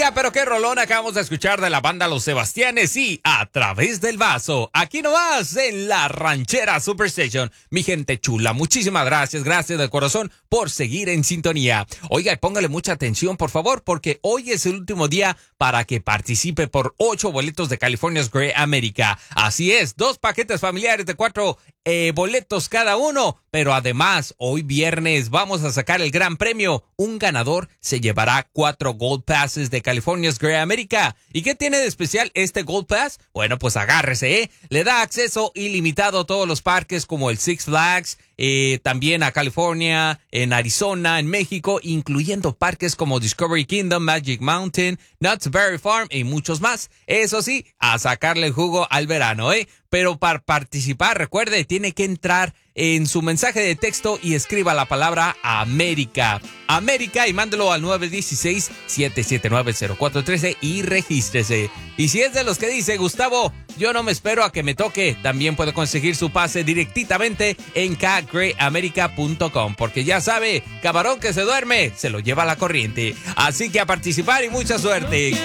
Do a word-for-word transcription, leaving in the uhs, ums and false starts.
Oiga, pero qué rolón acabamos de escuchar de la banda Los Sebastianes y A Través del Vaso. Aquí nomás en la Ranchera Superstation. Mi gente chula, muchísimas gracias, gracias de corazón por seguir en sintonía. Oiga, y póngale mucha atención, por favor, porque hoy es el último día para que participe por ocho boletos de California's Great America. Así es, dos paquetes familiares de cuatro eh, boletos cada uno. Pero además, hoy viernes vamos a sacar el gran premio. Un ganador se llevará cuatro Gold Passes de California's Great America. ¿Y qué tiene de especial este Gold Pass? Bueno, pues agárrese, ¿eh? Le da acceso ilimitado a todos los parques como el Six Flags, eh, también a California, en Arizona, en México, incluyendo parques como Discovery Kingdom, Magic Mountain, Knott's Berry Farm y muchos más. Eso sí, a sacarle el jugo al verano, ¿eh? Pero para participar, recuerde, tiene que entrar en su mensaje de texto y escriba la palabra América. América y mándelo al nueve uno seis, siete siete nueve, cero cuatro uno tres y regístrese. Y si es de los que dice, Gustavo, yo no me espero a que me toque, también puede conseguir su pase directamente en ca great america punto com, porque ya sabe, camarón que se duerme, se lo lleva la corriente. Así que a participar y mucha suerte.